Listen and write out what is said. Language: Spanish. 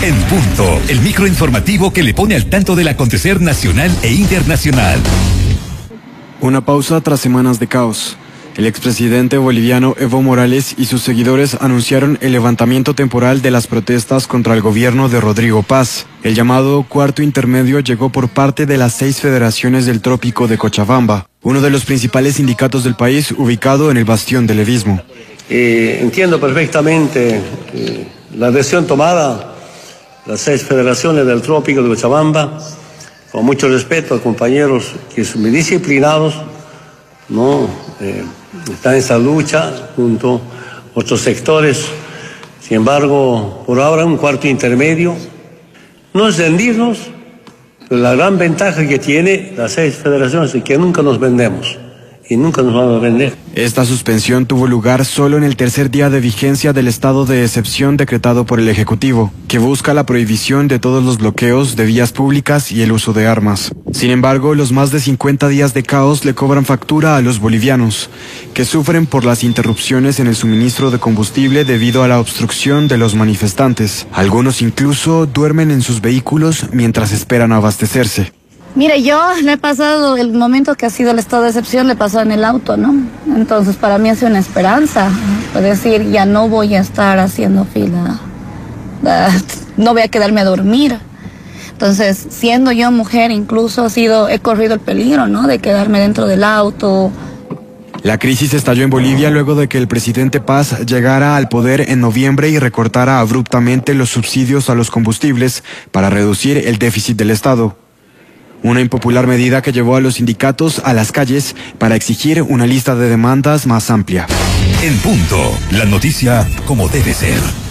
En Punto, el microinformativo que le pone al tanto del acontecer nacional e internacional. Una pausa tras semanas de caos. El expresidente boliviano Evo Morales y sus seguidores anunciaron el levantamiento temporal de las protestas contra el gobierno de Rodrigo Paz. El llamado cuarto intermedio llegó por parte de las 6 federaciones del trópico de Cochabamba, uno de los principales sindicatos del país ubicado en el bastión del evismo. Entiendo perfectamente la decisión tomada, las 6 federaciones del trópico de Cochabamba, con mucho respeto a compañeros que son muy disciplinados, ¿no? Están en esta lucha junto a otros sectores. Sin embargo, por ahora un cuarto intermedio no es rendirnos, pero la gran ventaja que tiene las 6 federaciones es que nunca nos vendemos y nunca nos van a vender. Esta suspensión tuvo lugar solo en el tercer día de vigencia del estado de excepción decretado por el Ejecutivo, que busca la prohibición de todos los bloqueos de vías públicas y el uso de armas. Sin embargo, los más de 50 días de caos le cobran factura a los bolivianos, que sufren por las interrupciones en el suministro de combustible debido a la obstrucción de los manifestantes. Algunos incluso duermen en sus vehículos mientras esperan abastecerse. Mire, yo le he pasado el momento que ha sido el estado de excepción, le he pasado en el auto, ¿no? Entonces, para mí ha sido una esperanza, es decir, ya no voy a estar haciendo fila, no voy a quedarme a dormir. Entonces, siendo yo mujer, incluso he corrido el peligro, ¿no? De quedarme dentro del auto. La crisis estalló en Bolivia luego de que el presidente Paz llegara al poder en noviembre y recortara abruptamente los subsidios a los combustibles para reducir el déficit del Estado. Una impopular medida que llevó a los sindicatos a las calles para exigir una lista de demandas más amplia. En Punto, la noticia como debe ser.